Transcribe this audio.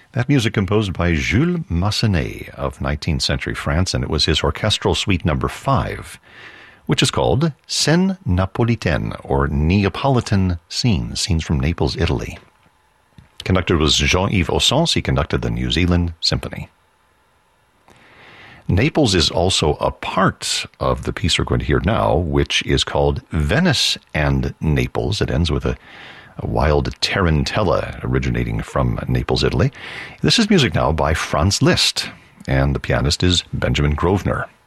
That music composed by Jules Massenet of 19th century France, and it was his orchestral suite number 5, which is called Scènes Napolitaines, or Neapolitan Scenes, Scenes from Naples, Italy. Conductor was Jean-Yves Ossens. He conducted the New Zealand Symphony. Naples is also a part of the piece we're going to hear now, which is called Venice and Naples. It ends with a wild tarantella originating from Naples, Italy. This is music now by Franz Liszt, and the pianist is Benjamin Grosvenor.